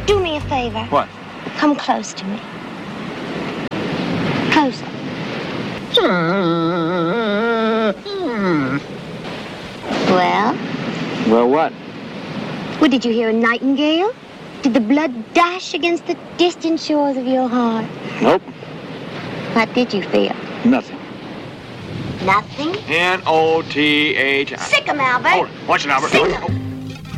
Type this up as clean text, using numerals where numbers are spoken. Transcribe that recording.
Do me a favor. What? Come close to me. Closer. Well? Well, what? Well, did you hear a nightingale? Did the blood dash against the distant shores of your heart? Nope. What did you feel? Nothing. Nothing? N-O-T-H... Sick 'em, Albert. Hold it. Watch it, Albert. Sick 'em.